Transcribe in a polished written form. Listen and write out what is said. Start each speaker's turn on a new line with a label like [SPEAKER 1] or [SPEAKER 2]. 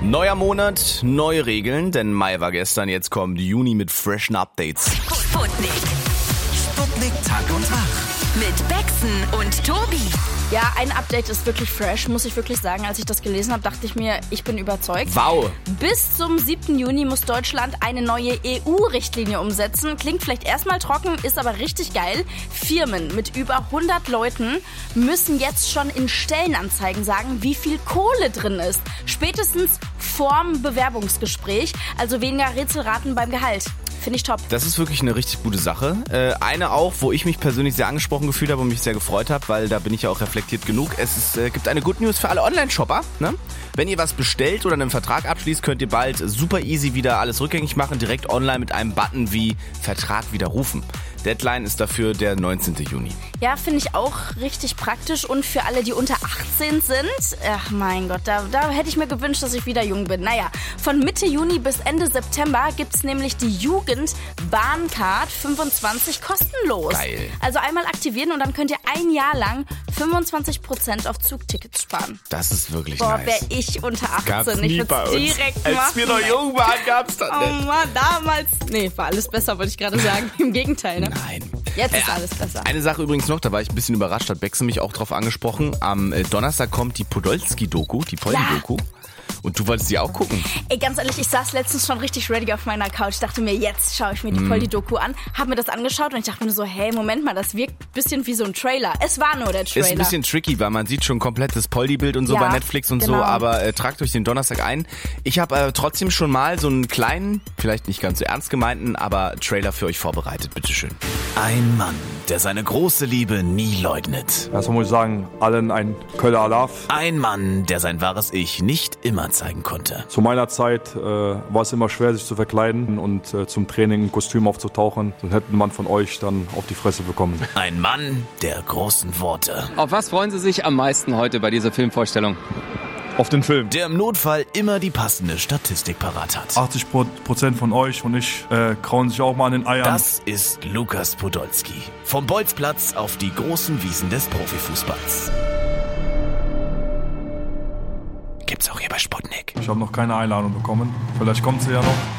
[SPEAKER 1] Neuer Monat, neue Regeln, denn Mai war gestern, jetzt kommt Juni mit freshen Updates.
[SPEAKER 2] Sputnik.
[SPEAKER 3] Sputnik Tag und Wach.
[SPEAKER 2] Mit Bexen und Tobi.
[SPEAKER 4] Ja, ein Update ist wirklich fresh, muss ich wirklich sagen. Als ich das gelesen habe, dachte ich mir, ich bin überzeugt.
[SPEAKER 1] Wow.
[SPEAKER 4] Bis zum 7. Juni muss Deutschland eine neue EU-Richtlinie umsetzen. Klingt vielleicht erstmal trocken, ist aber richtig geil. Firmen mit über 100 Leuten müssen jetzt schon in Stellenanzeigen sagen, wie viel Kohle drin ist. Spätestens vorm Bewerbungsgespräch, also weniger Rätselraten beim Gehalt. Finde ich top.
[SPEAKER 1] Das ist wirklich eine richtig gute Sache. Eine auch, wo ich mich persönlich sehr angesprochen gefühlt habe und mich sehr gefreut habe, weil da bin ich ja auch reflektiert genug. Gibt eine Good News für alle Online-Shopper. Ne? Wenn ihr was bestellt oder einen Vertrag abschließt, könnt ihr bald super easy wieder alles rückgängig machen, direkt online mit einem Button wie Vertrag widerrufen. Deadline ist dafür der 19. Juni.
[SPEAKER 4] Ja, finde ich auch richtig praktisch. Und für alle, die unter 18 sind, ach mein Gott, da hätte ich mir gewünscht, dass ich wieder jung bin. Naja, von Mitte Juni bis Ende September gibt's nämlich die Jugend-Bahncard 25 kostenlos.
[SPEAKER 1] Geil.
[SPEAKER 4] Also einmal aktivieren und dann könnt ihr ein Jahr lang 25% auf Zugtickets sparen.
[SPEAKER 1] Das ist wirklich
[SPEAKER 4] Boah,
[SPEAKER 1] nice.
[SPEAKER 4] wäre ich unter 18.
[SPEAKER 1] Gab's
[SPEAKER 4] Ich
[SPEAKER 1] nie
[SPEAKER 4] würde
[SPEAKER 1] bei
[SPEAKER 4] es
[SPEAKER 1] uns.
[SPEAKER 4] direkt machen.
[SPEAKER 1] Als wir noch jung waren, gab's das
[SPEAKER 4] Oh
[SPEAKER 1] nicht.
[SPEAKER 4] Mann, damals. Nee, war alles besser, wollte ich gerade sagen. Im Gegenteil, ne?
[SPEAKER 1] Nein.
[SPEAKER 4] Jetzt ist alles besser.
[SPEAKER 1] Eine Sache übrigens noch, da war ich ein bisschen überrascht, hat Bexe mich auch drauf angesprochen. Am Donnerstag kommt die Podolski-Doku, die Poldi-Doku. Und du wolltest sie auch gucken.
[SPEAKER 4] Ey, ganz ehrlich, ich saß letztens schon richtig ready auf meiner Couch. Dachte mir, jetzt schaue ich mir die Poldi-Doku an. Hab mir das angeschaut und ich dachte mir so, hey, Moment mal, das wirkt ein bisschen wie so ein Trailer. Es war nur der Trailer.
[SPEAKER 1] Ist ein bisschen tricky, weil man sieht schon komplettes Poldi-Bild und so
[SPEAKER 4] Ja,
[SPEAKER 1] bei Netflix und
[SPEAKER 4] genau.
[SPEAKER 1] so, aber tragt euch den Donnerstag ein. Ich habe trotzdem schon mal so einen kleinen, vielleicht nicht ganz so ernst gemeinten, aber Trailer für euch vorbereitet, bitteschön.
[SPEAKER 3] Ein Mann, der seine große Liebe nie leugnet.
[SPEAKER 5] Erstmal muss ich sagen, allen ein Köller Alaf.
[SPEAKER 3] Ein Mann, der sein wahres Ich nicht immer zeigen konnte.
[SPEAKER 5] Zu meiner Zeit war es immer schwer, sich zu verkleiden und zum Training im Kostüm aufzutauchen. Dann hätte man von euch dann auf die Fresse bekommen.
[SPEAKER 3] Ein Mann der großen Worte.
[SPEAKER 6] Auf was freuen Sie sich am meisten heute bei dieser Filmvorstellung?
[SPEAKER 5] Auf den Film.
[SPEAKER 3] Der im Notfall immer die passende Statistik parat hat.
[SPEAKER 5] 80% von euch und ich krauen sich auch mal an den Eiern.
[SPEAKER 3] Das ist Lukas Podolski. Vom Bolzplatz auf die großen Wiesen des Profifußballs. Gibt's auch hier bei Sputnik.
[SPEAKER 5] Ich habe noch keine Einladung bekommen. Vielleicht kommt sie ja noch.